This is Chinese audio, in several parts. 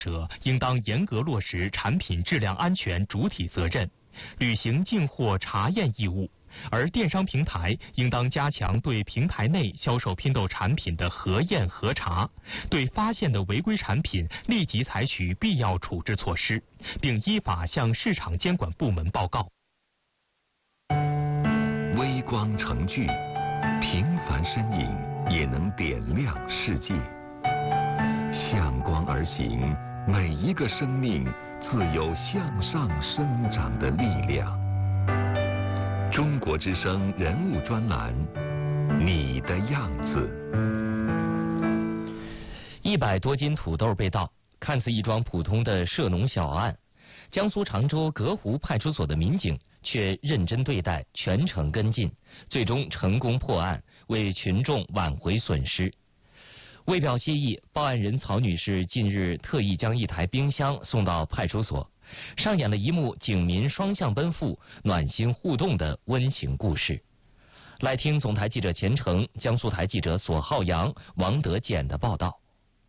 者应当严格落实产品质量安全主体责任，履行进货查验义务。而电商平台应当加强对平台内销售拼豆产品的核验核查，对发现的违规产品立即采取必要处置措施，并依法向市场监管部门报告。 微光成炬，平凡身影也能点亮世界。向光而行，每一个生命自有向上生长的力量。中国之声人物专栏，你的样子。 100多斤土豆被盗，看似一桩普通的涉农小案，江苏常州隔湖派出所的民警却认真对待，全程跟进，最终成功破案，为群众挽回损失。为表谢意，报案人曹女士近日特意将一台冰箱送到派出所，上演了一幕警民双向奔赴、暖心互动的温情故事。来听总台记者钱成、江苏台记者索浩洋、王德简的报道。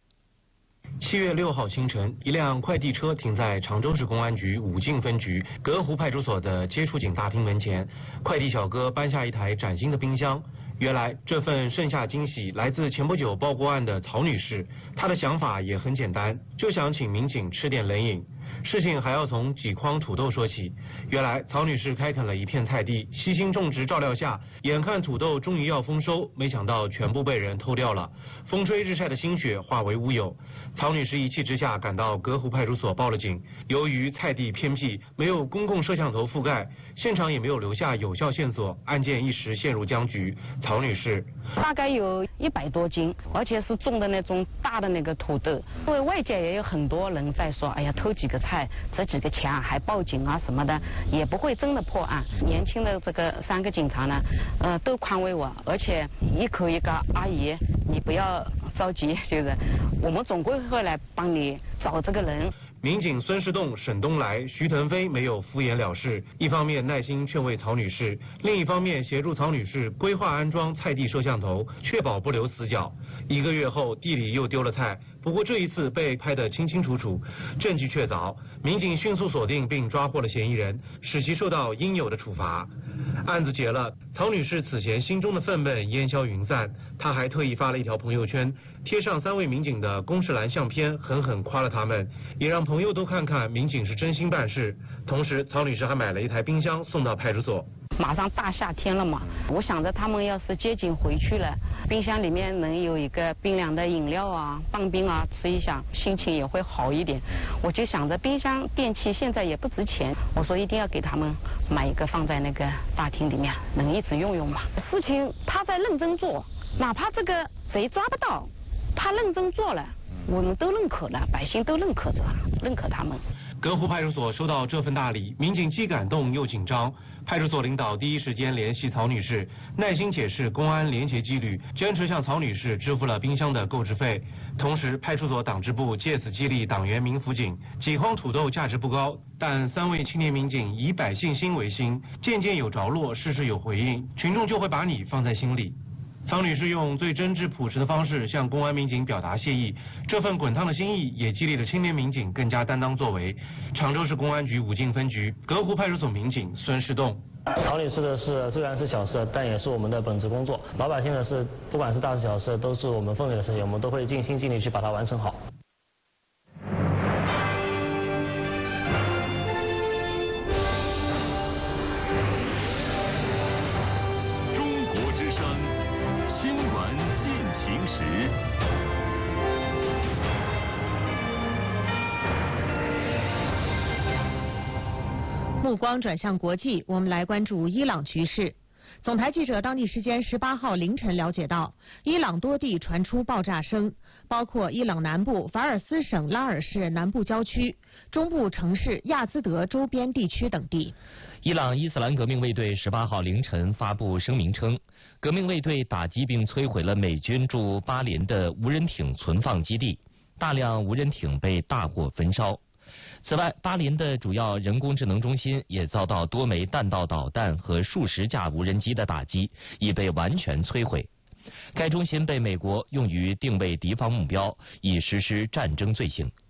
7月6号清晨，一辆快递车停在常州市公安局武进分局隔湖派出所的接触警大厅门前，快递小哥搬下一台崭新的冰箱。原来这份盛夏惊喜来自前不久报过案的曹女士，她的想法也很简单，就想请民警吃点冷饮。事情还要从几筐土豆说起。原来曹女士开垦了一片菜地，悉心种植照料下，眼看土豆终于要丰收，没想到全部被人偷掉了。风吹日晒的心血化为乌有。曹女士一气之下赶到隔湖派出所报了警。由于菜地偏僻，没有公共摄像头覆盖，现场也没有留下有效线索，案件一时陷入僵局。曹女士大概有100多斤，而且是种的那种大的那个土豆。因为外界也有很多人在说，哎呀，偷几个菜，值几个钱啊，还报警啊什么的，也不会真的破案。年轻的这个3个警察呢，都宽慰我，而且一口一个阿姨，你不要着急，就是我们总归会来帮你找这个人。 民警孙世栋、沈东来、徐腾飞没有敷衍了事，一方面耐心劝慰曹女士，另一方面协助曹女士规划安装菜地摄像头，确保不留死角。1个月后，地里又丢了菜，不过这一次被拍得清清楚楚，证据确凿，民警迅速锁定并抓获了嫌疑人，使其受到应有的处罚。案子结了，曹女士此前心中的愤懑烟消云散，她还特意发了一条朋友圈，贴上3位民警的公示栏相片，狠狠夸了他们，也让朋友都看看民警是真心办事。同时，曹女士还买了一台冰箱送到派出所。 马上大夏天了嘛，我想着他们要是接警回去了，冰箱里面能有一个冰凉的饮料啊、棒冰啊吃一下，心情也会好一点。我就想着冰箱电器现在也不值钱，我说一定要给他们买一个放在那个大厅里面，能一直用用嘛。事情他在认真做，哪怕这个贼抓不到，他认真做了，我们都认可了，百姓都认可着，认可他们。 隔湖派出所收到这份大礼，民警既感动又紧张。派出所领导第一时间联系曹女士，耐心解释公安廉洁纪律，坚持向曹女士支付了冰箱的购置费。同时，派出所党支部借此激励党员民辅警。几筐土豆价值不高，但3位青年民警以百姓心为心，件件有着落，事事有回应，群众就会把你放在心里。曹女士用最真挚朴实的方式向公安民警表达谢意，这份滚烫的心意也激励了青年民警更加担当作为。常州市公安局武进分局隔湖派出所民警孙世栋： 曹女士的事虽然是小事，但也是我们的本职工作。老百姓的事，不管是大事小事，都是我们分内的事情，我们都会尽心尽力去把它完成好。 目光转向国际，我们来关注伊朗局势。总台记者当地时间18号凌晨了解到，伊朗多地传出爆炸声，包括伊朗南部法尔斯省拉尔市南部郊区、中部城市亚兹德周边地区等地。 伊朗伊斯兰革命卫队18号凌晨发布声明称，革命卫队打击并摧毁了美军驻巴林的无人艇存放基地，大量无人艇被大火焚烧。此外，巴林的主要人工智能中心也遭到多枚弹道导弹和数十架无人机的打击，已被完全摧毁。该中心被美国用于定位敌方目标，以实施战争罪行。